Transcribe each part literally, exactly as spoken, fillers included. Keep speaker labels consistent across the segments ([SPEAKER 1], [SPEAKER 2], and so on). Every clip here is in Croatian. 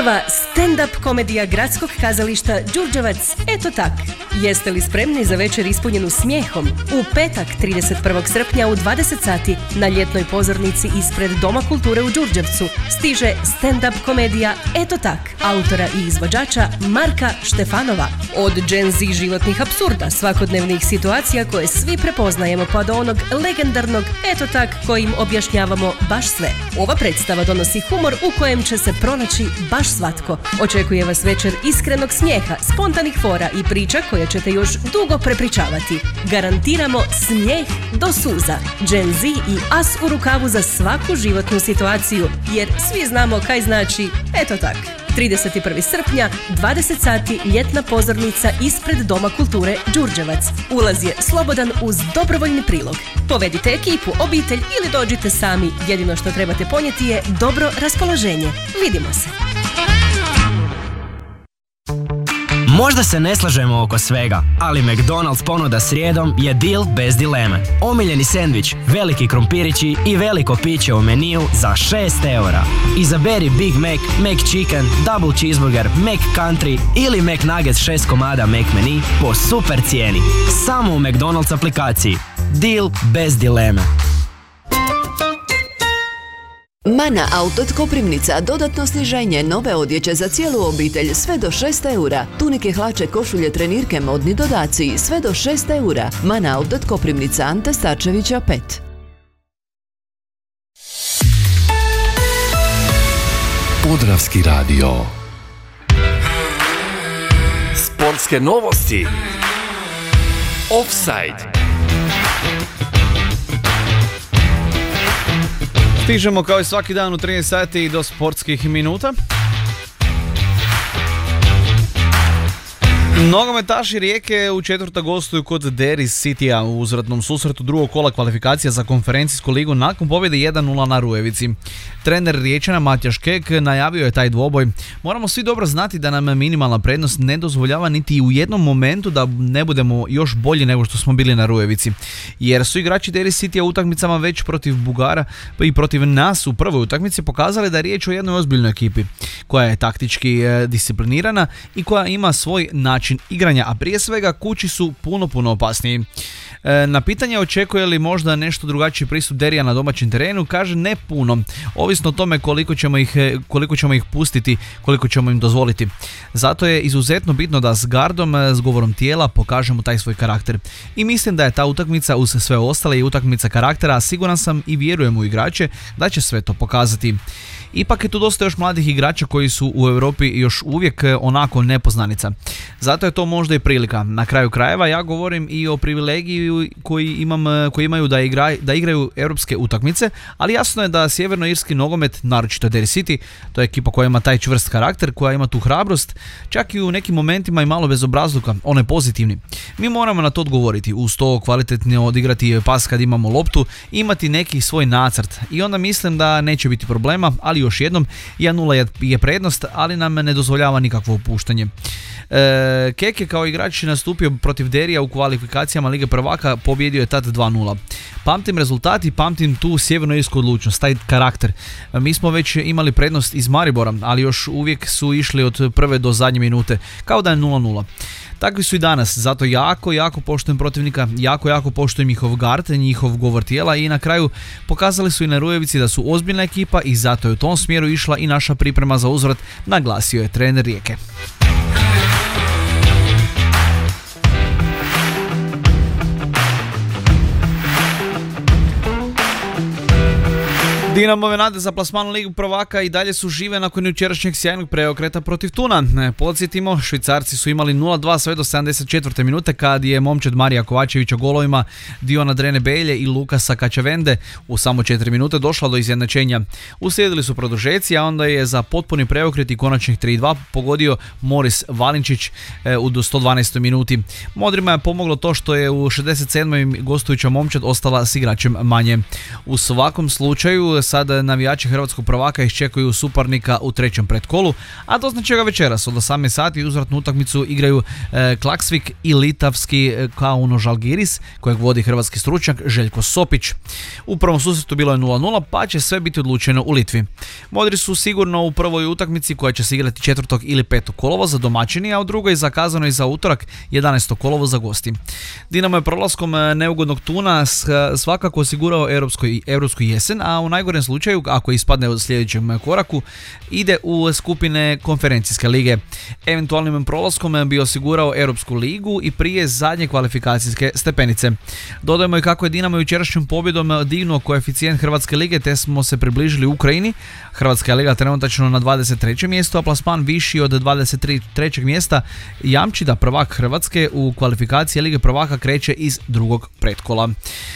[SPEAKER 1] Prva stand-up komedija gradskog kazališta Đurđevac, eto tak. Jeste li spremni za večer ispunjenu smijehom? U petak, trideset prvog srpnja u dvadeset sati na ljetnoj pozornici ispred Doma kulture u Đurđevcu stiže stand-up komedija Eto tak, autora i izvođača Marka Štefanova. Od Gen Z životnih apsurda, svakodnevnih situacija koje svi prepoznajemo, pa do onog legendarnog Eto tak kojim objašnjavamo baš sve. Ova predstava donosi humor u kojem će se pronaći baš svatko. Očekuje vas večer iskrenog smijeha, spontanih fora i priča koje ćete još dugo prepričavati. Garantiramo smijeh do suza. Gen Z i as u rukavu za svaku životnu situaciju, jer svi znamo kaj znači eto tak. trideset prvog srpnja, dvadeset sati, ljetna pozornica ispred Doma kulture Đurđevac. Ulaz je slobodan uz dobrovoljni prilog. Povedite ekipu, obitelj ili dođite sami. Jedino što trebate ponijeti je dobro raspoloženje. Vidimo se.
[SPEAKER 2] Možda se ne slažemo oko svega, ali McDonald's ponuda srijedom je deal bez dileme. Omiljeni sendvič, veliki krompirići i veliko piće u meniju za šest eura. Izaberi Big Mac, McChicken, Double Cheeseburger, McCountry ili McNuggets šest komada McMenu po super cijeni. Samo u McDonald's aplikaciji. Deal bez dileme.
[SPEAKER 3] Mana Auto Koprivnica, dodatno sniženje nove odjeće za cijelu obitelj sve do šest eura. Tunike, hlače, košulje, trenirke, modni dodaci sve do šest eura. Mana Auto Koprivnica, Ante Starčevića pet.
[SPEAKER 4] Podravski radio. Sportske novosti. Offside.
[SPEAKER 5] Stižemo kao i svaki dan u trinaest sati do sportskih minuta. Nogometaši Rijeke u četvrta gostuju kod Deris Citya u uzvratnom susretu drugog kola kvalifikacija za konferencijsku ligu nakon pobjede jedan nula na Rujevici. Trener Riječana Matjaš Kek najavio je taj dvoboj. Moramo svi dobro znati da nam minimalna prednost ne dozvoljava niti u jednom momentu da ne budemo još bolji nego što smo bili na Rujevici. Jer su igrači Deris Citya u utakmicama već protiv Bugara pa i protiv nas u prvoj utakmici pokazali da je riječ o jednoj ozbiljnoj ekipi koja je taktički disciplinirana i koja ima svoj način igranja, a prije svega kući su puno, puno opasniji. E, na pitanje očekuje li možda nešto drugačiji pristup Derija na domaćem terenu, kaže ne puno, ovisno o tome koliko ćemo ih, koliko ćemo ih pustiti, koliko ćemo im dozvoliti. Zato je izuzetno bitno da s gardom, s govorom tijela pokažemo taj svoj karakter. I mislim da je ta utakmica uz sve ostale i utakmica karaktera, a siguran sam i vjerujem u igrače da će sve to pokazati. Ipak je tu dosta još mladih igrača koji su u Europi još uvijek onako nepoznanica. Zato je to možda i prilika. Na kraju krajeva ja govorim i o privilegiji koji, imam, koji imaju da, igra, da igraju europske utakmice, ali jasno je da sjevernoirski nogomet, naročito Deris City, to je ekipa koja ima taj čvrst karakter, koja ima tu hrabrost, čak i u nekim momentima i malo bezobrazluka, on je pozitivni. Mi moramo na to odgovoriti, uz to kvalitetno odigrati pas kad imamo loptu, imati neki svoj nacrt i onda mislim da neće biti problema, ali još jednom, jedan nula je prednost, ali nam ne dozvoljava nikakvo opuštanje. E, Kek je kao igrač nastupio protiv Derija u kvalifikacijama Lige prvaka, pobjedio je tad dva nula. Pamtim rezultati, pamtim tu sjevernoirsku odlučnost, taj karakter. Mi smo već imali prednost iz Maribora, ali još uvijek su išli od prve do zadnje minute, kao da je nula nula. Takvi su i danas, zato jako, jako poštujem protivnika, jako, jako poštujem njihov gard, njihov govor tijela i na kraju pokazali su i na Rujevici da su ozbiljna ekipa i zato je u tom smjeru išla i naša priprema za uzvrat, naglasio je trener Rijeke. Dinamove nade za plasman u Ligu prvaka i dalje su žive nakon jučerašnjeg sjajnog preokreta protiv Tuna. Podsjetimo, Švicarci su imali nula dva sve do sedamdeset četvrte minute kad je momčad Marija Kovačevića golovima Diona Drene Belje i Lukasa Kačavende u samo četiri minute došla do izjednačenja. Uslijedili su produžeci, a onda je za potpuni preokret i konačnih tri dva pogodio Moris Valinčić u sto dvanaestoj minuti. Modrima je pomoglo to što je u šezdeset sedmoj gostujuća momčad ostala s igračem manje. U svakom slučaju sad navijači hrvatskog prvaka iščekuju suparnika u trećem pretkolu, a doznače ga večeras od osamnaest sati uzvratnu utakmicu igraju e, Klaksvik i litavski e, Kauno Žalgiris, kojeg vodi hrvatski stručnjak Željko Sopić. U prvom susretu bilo je nula nula, pa će sve biti odlučeno u Litvi. Modri su sigurno u prvoj utakmici koja će se igrati četvrtog ili petog kolovoza za domaćini, a u drugoj zakazano i za utorak jedanaestog kolovoza za gosti. Dinamo je prolaskom neugodnog Tuna svakako osigurao europsku, europsku jesen, a u najgorem slučaju, ako ispadne u sljedećem koraku, ide u skupine konferencijske lige. Eventualnim prolaskom bi osigurao Europsku ligu i prije zadnje kvalifikacijske stepenice. Dodajemo i kako je Dinamo jučerašnjom pobjedom dignuo koeficijent Hrvatske lige, te smo se približili Ukrajini. Hrvatska liga trenutačno na dvadeset trećem mjestu, a plasman viši od dvadeset trećeg mjesta jamči da prvak Hrvatske u kvalifikaciji Lige prvaka kreće iz drugog pretkola.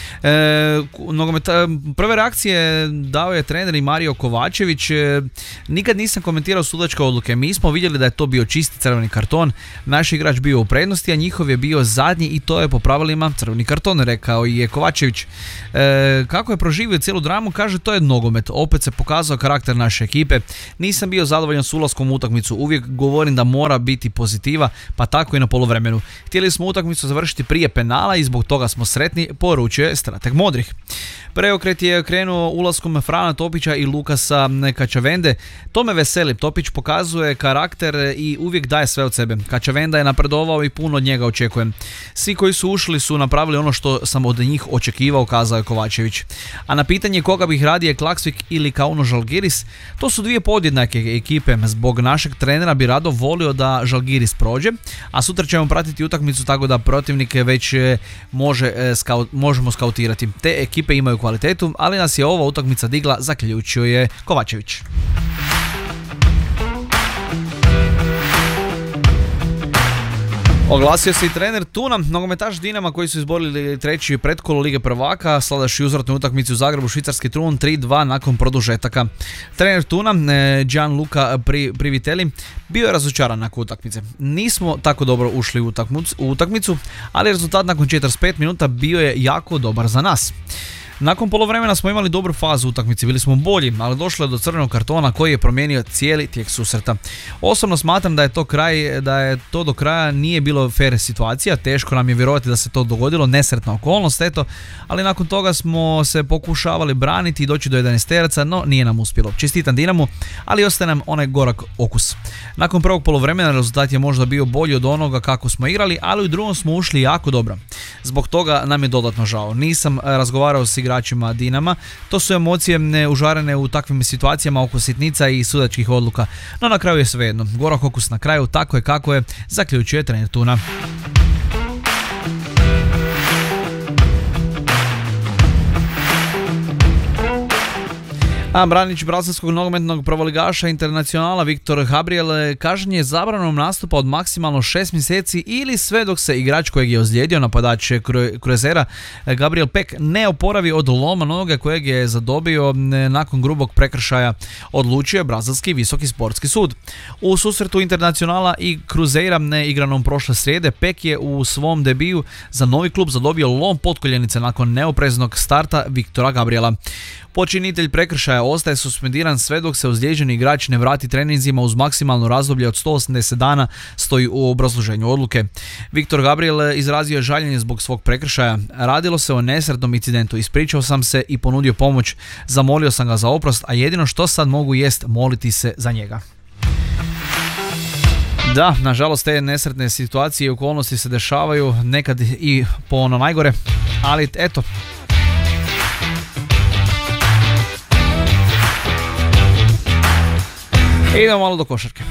[SPEAKER 5] E, nogometa, prve reakcije dao je trener i Mario Kovačević. E, nikad nisam komentirao sudačke odluke. Mi smo vidjeli da je to bio čisti crveni karton. Naš igrač bio u prednosti, a njihov je bio zadnji i to je po pravilima crveni karton, rekao je Kovačević. E, kako je proživio cijelu dramu, kaže to je nogomet. Opet se pokazao karakter naše ekipe. Nisam bio zadovoljan s ulaskom u utakmicu. Uvijek govorim da mora biti pozitiva, pa tako i na poluvremenu. Htjeli smo utakmicu završiti prije penala i zbog toga smo sretni, poručuje strateg modrih. Preokret je krenuo ulaskom Frana Topića i Lukasa Kačavende. To me veseli, Topić pokazuje karakter i uvijek daje sve od sebe. Kačavenda je napredovao i puno od njega očekujem. Svi koji su ušli su napravili ono što sam od njih očekivao, kazao je Kovačević. A na pitanje koga bih radije, Klaksvik ili Kauno Žalgiris, to su dvije podjednake ekipe. Zbog našeg trenera bi rado volio da Žalgiris prođe, a sutra ćemo pratiti utakmicu tako da protivnike već može, skaut, možemo skautirati. Te ekipe imaju kvalitetu, ali nas je ova utakmica digla, zaključio je Kovačević. Oglasio se i trener Tuna. Nogometaš Dinama koji su izborili treći pretkolo Lige prvaka sladaši uzvratnu utakmicu u Zagrebu švicarski Trun tri dva nakon produžetaka. Trener Tuna, Gianluca Privitelli, bio je razočaran nakon utakmice. Nismo tako dobro ušli u utakmicu, ali rezultat nakon četrdeset pet minuta bio je jako dobar za nas. Nakon polovremena smo imali dobru fazu u utakmici, bili smo bolji, ali došlo je do crvenog kartona koji je promijenio cijeli tijek susreta. Osobno smatram da je to kraj, da je to do kraja nije bilo fair situacija, teško nam je vjerovati da se to dogodilo, nesretna okolnost, eto, ali nakon toga smo se pokušavali braniti i doći do jedanaesteraca, no nije nam uspjelo. Čestitam Dinamu, ali ostaje nam onaj gorak okus. Nakon prvog polovremena rezultat je možda bio bolji od onoga kako smo igrali, ali u drugom smo ušli jako dobro. Zbog toga nam je dodatno žao. Nisam razgovarao s igračima Dinama, to su emocije užarene u takvim situacijama oko sitnica i sudačkih odluka, no na kraju je svejedno. Gorak okus na kraju, tako je kako je, zaključuje trener Tuna. A branič brazilskog nogometnog prvoligaša Internacionala Viktor Gabriel kažnjen je zabranom nastupa od maksimalno šest mjeseci ili sve dok se igrač kojeg je ozlijedio, napadač Cruzeira Gabriel Peck, ne oporavi od loma noge kojeg je zadobio nakon grubog prekršaja, odlučio brazilski visoki sportski sud. U susretu Internacionala i Cruzeira igranom prošle srijede, Peck je u svom debiju za novi klub zadobio lom potkoljenice nakon neopreznog starta Viktora Gabriela. Počinitelj prekršaja ostaje suspendiran sve dok se ozlijeđeni igrač ne vrati treninzima uz maksimalno razdoblje od sto osamdeset dana, stoji u obrazloženju odluke. Viktor Gabriel izrazio je žaljenje zbog svog prekršaja. Radilo se o nesretnom incidentu, ispričao sam se i ponudio pomoć, zamolio sam ga za oprost, a jedino što sad mogu jest moliti se za njega. Da, nažalost te nesretne situacije i okolnosti se dešavaju nekad i po ono najgore, ali eto. Idemo malo do košarke.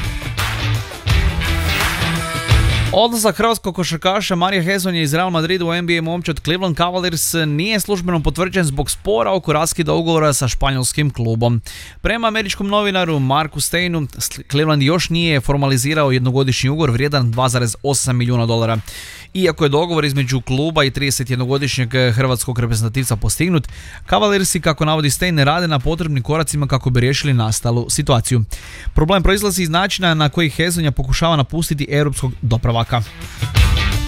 [SPEAKER 5] Odlazak hrvatskog košarkaša Marija Hezonje iz Real Madrida u N B A momčad Cleveland Cavaliers nije službeno potvrđen zbog spora oko raskida ugovora sa španjolskim klubom. Prema američkom novinaru Marku Steinu, Cleveland još nije formalizirao jednogodišnji ugovor vrijedan dva zarez osam milijuna dolara. Iako je dogovor između kluba i tridesetjednogodišnjeg hrvatskog reprezentativca postignut, Cavaliersi, kako navodi Stein, ne rade na potrebnim koracima kako bi riješili nastalu situaciju. Problem proizlazi iz načina na koji Hezonja pokušava napustiti europskog dopravaka.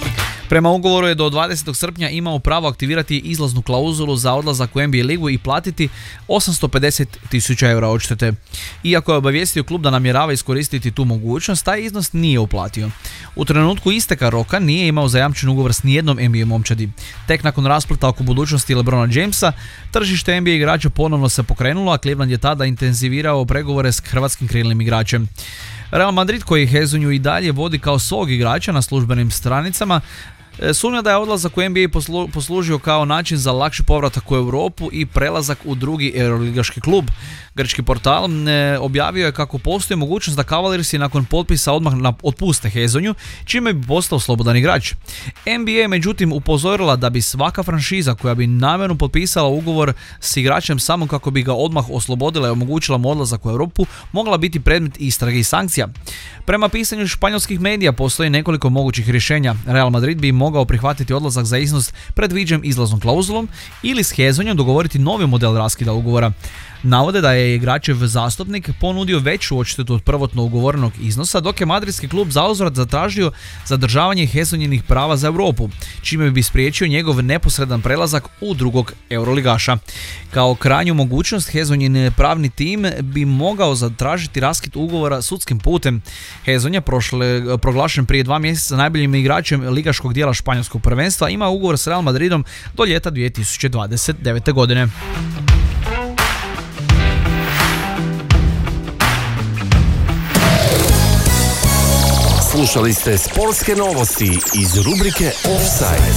[SPEAKER 5] Prema ugovoru je do dvadesetog srpnja imao pravo aktivirati izlaznu klauzulu za odlazak u N B A ligu i platiti osamsto pedeset tisuća eura odštete. Iako je obavijestio klub da namjerava iskoristiti tu mogućnost, taj iznos nije uplatio. U trenutku isteka roka nije imao zajamčen ugovor s nijednom N B A momčadi. Tek nakon raspleta oko budućnosti LeBrona Jamesa, tržište N B A igrača ponovno se pokrenulo, a Cleveland je tada intenzivirao pregovore s hrvatskim krilnim igračem. Real Madrid, koji Hezonju i dalje vodi kao svog igrača na službenim stranicama, sumnja da je odlazak u N B A poslu, poslužio kao način za lakši povratak u Europu i prelazak u drugi euroligaški klub. Grčki portal e, objavio je kako postoji mogućnost da Cavaliersi nakon potpisa odmah na, otpuste Hezonju, čime bi postao slobodan igrač. N B A je međutim upozorila da bi svaka franšiza koja bi namjerno potpisala ugovor s igračem samo kako bi ga odmah oslobodila i omogućila mu odlazak u Europu, mogla biti predmet istrage i sankcija. Prema pisanju španjolskih medija postoji nekoliko mogućih rješenja. Real Madrid bi mogao prihvatiti odlazak za iznos predviđen izlaznom klauzulom ili s Hezonjom dogovoriti novi model raskida ugovora. Navode da je igračev zastupnik ponudio veću odštetu od prvotno ugovorenog iznosa, dok je madridski klub zauzvrat zatražio zadržavanje Hezonjinih prava za Europu, čime bi spriječio njegov neposredan prelazak u drugog euroligaša. Kao krajnju mogućnost, Hezonjin pravni tim bi mogao zatražiti raskid ugovora sudskim putem. Hezonja, prošle, proglašen prije dva mjeseca najboljim igračem ligaškog dijela španjolskog prvenstva, ima ugovor s Real Madridom do ljeta dvije tisuće dvadeset devete. godine.
[SPEAKER 4] Slušali ste sportske novosti iz rubrike Offside.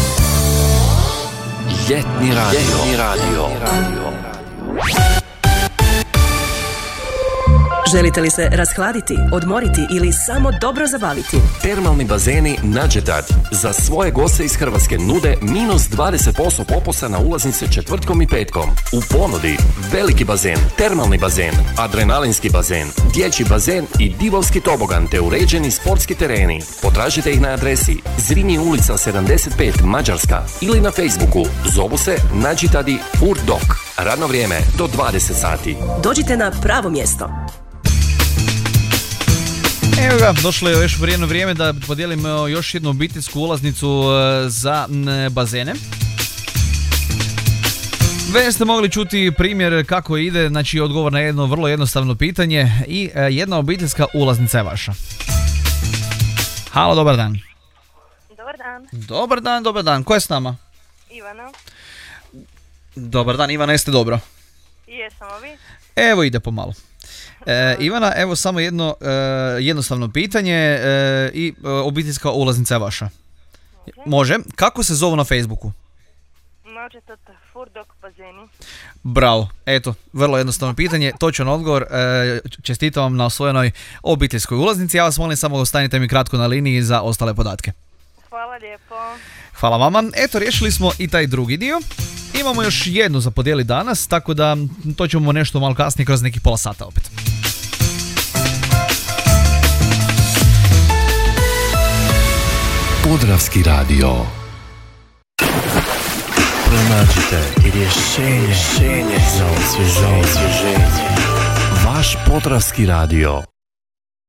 [SPEAKER 4] Ljetni radio. Ljetni radio.
[SPEAKER 1] Želite li se rashladiti, odmoriti ili samo dobro zabaviti?
[SPEAKER 4] Termalni bazeni Nađetad za svoje goste iz Hrvatske nude minus dvadeset posto popusta na ulaznice četvrtkom i petkom. U ponudi veliki bazen, termalni bazen, adrenalinski bazen, dječji bazen i divovski tobogan te uređeni sportski tereni. Potražite ih na adresi Zrinji ulica sedamdeset pet Mađarska ili na Facebooku. Zovu se Nađetadi Furdok. Radno vrijeme do dvadeset sati.
[SPEAKER 1] Dođite na pravo mjesto.
[SPEAKER 5] Evo ga, došlo je još vrijeme, vrijeme da podijelim još jednu obiteljsku ulaznicu za bazene. Već ste mogli čuti primjer kako ide, znači odgovor na jedno vrlo jednostavno pitanje i jedna obiteljska ulaznica je vaša. Halo, dobar dan.
[SPEAKER 6] Dobar dan.
[SPEAKER 5] Dobar dan, dobar dan. Ko je s nama?
[SPEAKER 6] Ivana.
[SPEAKER 5] Dobar dan, Ivana, jeste dobro?
[SPEAKER 6] Jesam, a vi?
[SPEAKER 5] Evo ide pomalo. E, Ivana, evo samo jedno e, jednostavno pitanje e, i e, obiteljska ulaznica je vaša. Okay. Može. Kako se zovu na Facebooku?
[SPEAKER 6] Nađetad Furdok bazeni.
[SPEAKER 5] Bravo. Eto, vrlo jednostavno pitanje, točan odgovor. E, čestitam vam na osvojenoj obiteljskoj ulaznici. Ja vas molim samo ostanite mi kratko na liniji za ostale podatke.
[SPEAKER 6] Hvala lijepo.
[SPEAKER 5] Hvala vama. Eto, riješili smo i taj drugi dio. Imamo još jednu za podijeliti danas, tako da to ćemo nešto malo kasnije kroz nekih pola sata opet.
[SPEAKER 4] Podravski radio. Pronađite rješenje, rješenje za osvježenje. Vaš Podravski radio.